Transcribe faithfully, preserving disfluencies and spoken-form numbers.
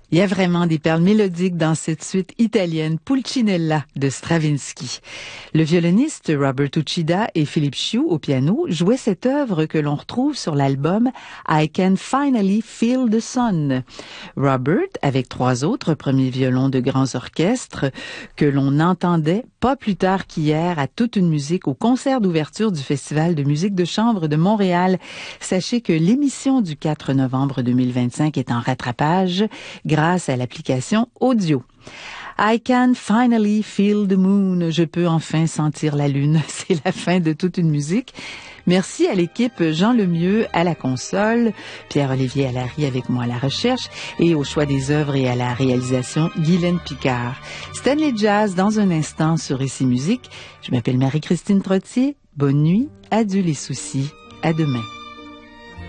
Il y a vraiment des perles mélodiques dans cette suite italienne Pulcinella de Stravinsky. Le violoniste Robert Uchida et Philippe Chiu au piano jouaient cette œuvre que l'on retrouve sur l'album I Can Finally Feel the Sun. Robert, avec trois autres premiers violons de grands orchestres que l'on entendait pas plus tard qu'hier à Toute une musique au concert d'ouverture du Festival de musique de chambre de Montréal. Sachez que l'émission du quatre novembre deux mille vingt-cinq est en rattrapage grâce à l'application audio. I can finally feel the moon. Je peux enfin sentir la lune. C'est la fin de Toute une musique. Merci à l'équipe Jean Lemieux à la console, Pierre-Olivier Allary avec moi à la recherche et au choix des œuvres et à la réalisation Guylaine Picard. Stanley Jazz dans un instant sur Ici Musique. Je m'appelle Marie-Christine Trottier. Bonne nuit. Adieu les soucis. À demain.